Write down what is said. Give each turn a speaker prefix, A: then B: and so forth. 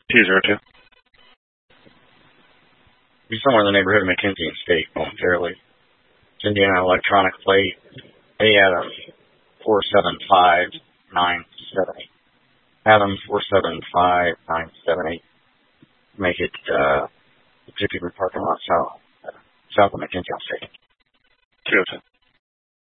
A: 202.
B: Be somewhere in the neighborhood of McKenzie and State momentarily. It's Indiana electronic plate. A Adam 475978. Adam 475978. Make it Mississippi River parking lot south of McKenzie on State.
A: 202.